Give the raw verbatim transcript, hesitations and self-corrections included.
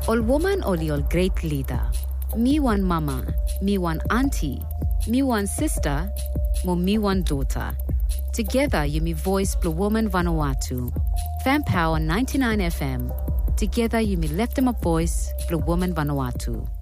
Ol woman oli ol great leader. Me one mama, me one auntie, me one sister, mo me one daughter. Together you me voice Blue Woman Vanuatu. Fan Power ninety-nine F M. Together you me left them a voice Blue Woman Vanuatu.